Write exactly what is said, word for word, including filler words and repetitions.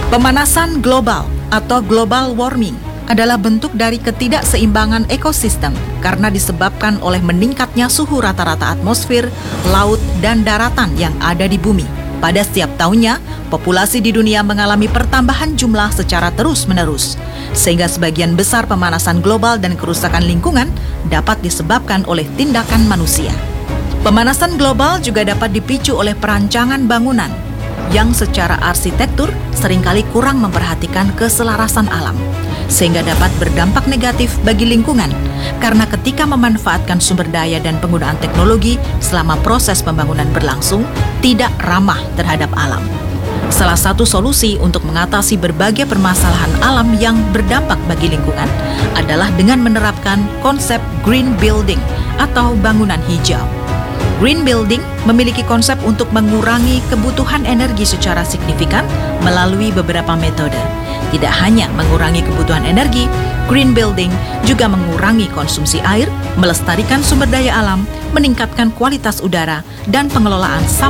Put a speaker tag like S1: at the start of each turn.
S1: Pemanasan global atau global warming adalah bentuk dari ketidakseimbangan ekosistem karena disebabkan oleh meningkatnya suhu rata-rata atmosfer, laut, dan daratan yang ada di bumi. Pada setiap tahunnya, populasi di dunia mengalami pertambahan jumlah secara terus-menerus, sehingga sebagian besar pemanasan global dan kerusakan lingkungan dapat disebabkan oleh tindakan manusia. Pemanasan global juga dapat dipicu oleh perancangan bangunan yang secara arsitektur seringkali kurang memperhatikan keselarasan alam, sehingga dapat berdampak negatif bagi lingkungan karena ketika memanfaatkan sumber daya dan penggunaan teknologi selama proses pembangunan berlangsung tidak ramah terhadap alam. Salah satu solusi untuk mengatasi berbagai permasalahan alam yang berdampak bagi lingkungan adalah dengan menerapkan konsep green building atau bangunan hijau. Green building memiliki konsep untuk mengurangi kebutuhan energi secara signifikan melalui beberapa metode. Tidak hanya mengurangi kebutuhan energi, green building juga mengurangi konsumsi air, melestarikan sumber daya alam, meningkatkan kualitas udara, dan pengelolaan sampah